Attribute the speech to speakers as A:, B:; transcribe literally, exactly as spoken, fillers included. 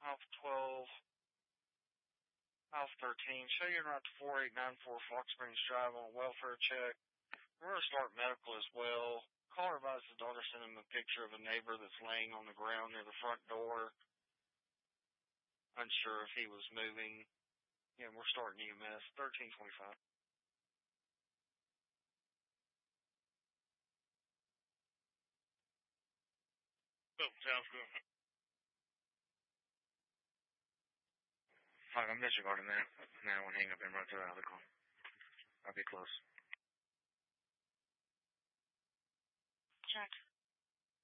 A: Alpha twelve, Alpha thirteen. Show you en route to four eight nine four Fox Springs Drive on a welfare check. We're going to start medical as well. Caller advised his daughter sent him a picture of a neighbor that's laying on the ground near the front door. Unsure if he was moving. Yeah, we're starting E M S. thirteen twenty-five.
B: Oh, sounds good.
A: Fuck, I'm disregarding that. Now I want to hang up and run through the other call. I'll be close.
C: Check.